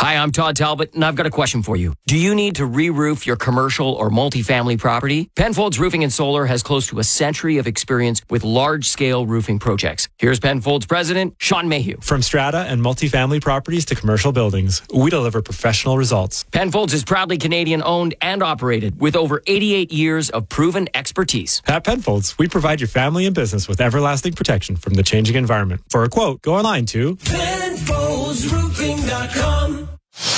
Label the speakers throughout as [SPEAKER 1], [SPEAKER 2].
[SPEAKER 1] Hi, I'm Todd Talbot, and I've got a question for you. Do you need to re-roof your commercial or multifamily property? Penfolds Roofing and Solar has close to a century of experience with large-scale roofing projects. Here's Penfolds President Sean Mayhew.
[SPEAKER 2] From strata and multifamily properties to commercial buildings, we deliver professional results.
[SPEAKER 1] Penfolds is proudly Canadian-owned and operated with over 88 years of proven expertise.
[SPEAKER 2] At Penfolds, we provide your family and business with everlasting protection from the changing environment. For a quote, go online to
[SPEAKER 3] PenfoldsRoofing.com.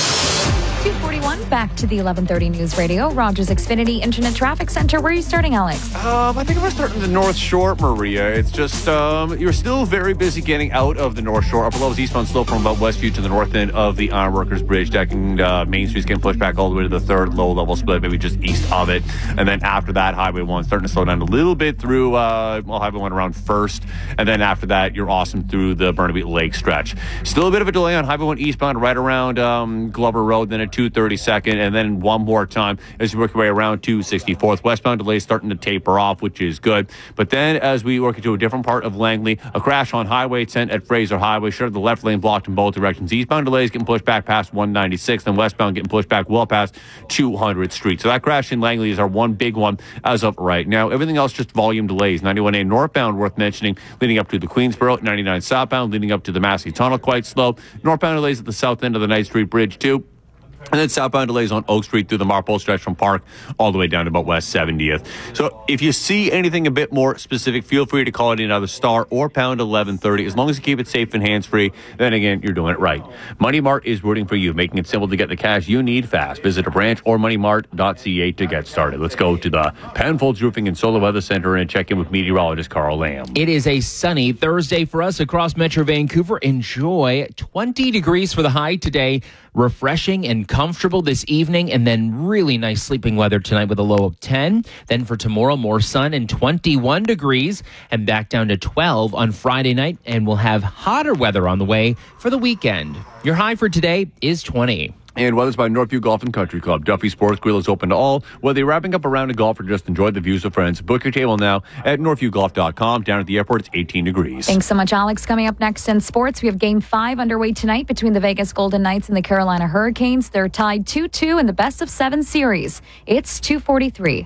[SPEAKER 4] 2:41, back to the 11:30 News Radio. Rogers Xfinity Internet Traffic Center. Where are you starting, Alex?
[SPEAKER 5] I think I'm going to start in the North Shore, Maria. It's just, you're still very busy getting out of the North Shore. Upper levels eastbound slope from about Westview to the north end of the Ironworkers Bridge. Decking Main Street's getting pushed back all the way to the third low-level split, maybe just east of it. And then after that, Highway 1 starting to slow down a little bit through, Highway 1 around First. And then after that, you're awesome through the Burnaby Lake stretch. Still a bit of a delay on Highway 1 eastbound right around Glover Road, then at 232nd, and then one more time as you work your way around 264th. Westbound delays starting to taper off, which is good. But then as we work into a different part of Langley, a crash on Highway 10 at Fraser Highway. Sure, the left lane blocked in both directions. Eastbound delays getting pushed back past 196th, and westbound getting pushed back well past 200th Street. So that crash in Langley is our one big one as of right now. Everything else just volume delays. 91A northbound worth mentioning, leading up to the Queensboro. 99 southbound leading up to the Massey Tunnel quite slow. Northbound delays at the south end of the Knight Street Bridge too. And then southbound delays on Oak Street through the Marpole stretch from Park all the way down to about West 70th. So if you see anything a bit more specific, feel free to call it in either star or pound 1130. As long as you keep it safe and hands-free, then again, you're doing it right. Money Mart is rooting for you, making it simple to get the cash you need fast. Visit a branch or moneymart.ca to get started. Let's go to the Penfolds Roofing and Solar Weather Center and check in with meteorologist Carl Lamb.
[SPEAKER 6] It is a sunny Thursday for us across Metro Vancouver. Enjoy 20 degrees for the high today. Refreshing and comfortable this evening, and then really nice sleeping weather tonight with a low of 10. Then for tomorrow, more sun and 21 degrees, and back down to 12 on Friday night, and we'll have hotter weather on the way for the weekend. Your high for today is 20.
[SPEAKER 5] And weather's by Northview Golf and Country Club. Duffy Sports Grill is open to all. Whether you're wrapping up a round of golf or just enjoy the views with friends, book your table now at northviewgolf.com. Down at the airport, it's 18 degrees.
[SPEAKER 4] Thanks so much, Alex. Coming up next in sports, we have Game 5 underway tonight between the Vegas Golden Knights and the Carolina Hurricanes. They're tied 2-2 in the best-of-7 series. It's 2:43.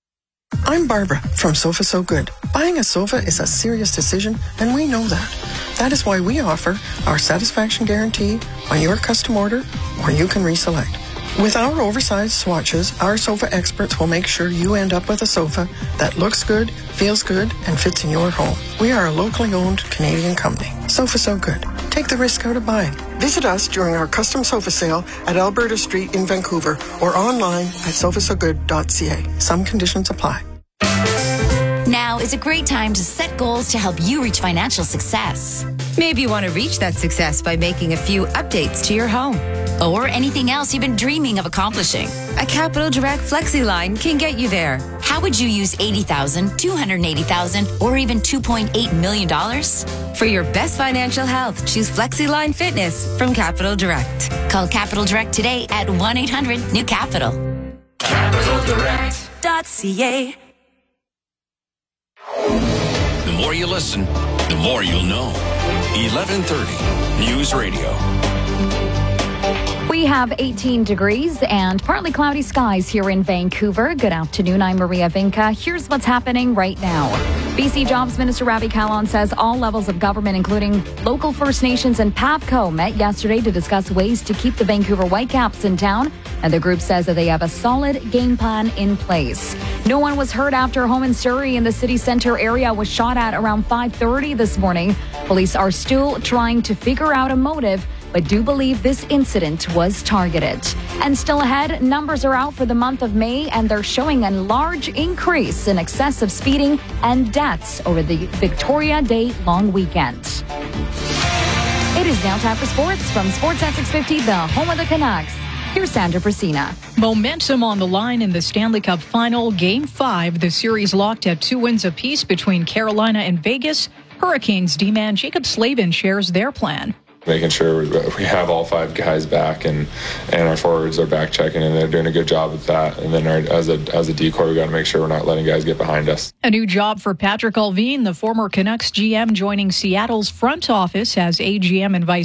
[SPEAKER 7] I'm Barbara from Sofa So Good. Buying a sofa is a serious decision, and we know that. That is why we offer our satisfaction guarantee on your custom order, or you can reselect. With our oversized swatches, our sofa experts will make sure you end up with a sofa that looks good, feels good, and fits in your home. We are a locally owned Canadian company. Sofa So Good. Take the risk out of buying. Visit us during our custom sofa sale at Alberta Street in Vancouver or online at sofasogood.ca. Some conditions apply.
[SPEAKER 8] Now is a great time to set goals to help you reach financial success.
[SPEAKER 9] Maybe you want to reach that success by making a few updates to your home.
[SPEAKER 8] Or anything else you've been dreaming of accomplishing.
[SPEAKER 9] A Capital Direct FlexiLine can get you there.
[SPEAKER 8] How would you use $80,000, $280,000, or even $2.8 million?
[SPEAKER 9] For your best financial health, choose FlexiLine Fitness from Capital Direct.
[SPEAKER 8] Call Capital Direct today at 1-800-NEW-CAPITAL.
[SPEAKER 3] CapitalDirect.ca.
[SPEAKER 10] The more you listen, the more you'll know. 1130 News Radio.
[SPEAKER 4] We have 18 degrees and partly cloudy skies here in Vancouver. Good afternoon. I'm Maria Vinca. Here's what's happening right now. BC Jobs Minister Ravi Kahlon says all levels of government, including local First Nations and PAVCO, met yesterday to discuss ways to keep the Vancouver Whitecaps in town. And the group says that they have a solid game plan in place. No one was hurt after a home in Surrey in the city center area was shot at around 5:30 this morning. Police are still trying to figure out a motive, but do believe this incident was targeted. And still ahead, numbers are out for the month of May, and they're showing a large increase in excessive speeding and deaths over the Victoria Day long weekend. It is now time for sports from Sportsnet 650, the home of the Canucks. Here's Sandra Brasina.
[SPEAKER 11] Momentum on the line in the Stanley Cup Final, Game 5. The series locked at 2 wins apiece between Carolina and Vegas. Hurricanes D-man Jacob Slavin shares their plan.
[SPEAKER 12] Making sure we have all 5 guys back and our forwards are back checking, and they're doing a good job with that. And then as a decoy, we got to make sure we're not letting guys get behind us.
[SPEAKER 11] A new job for Patrick Allvin, the former Canucks GM, joining Seattle's front office as AGM and vice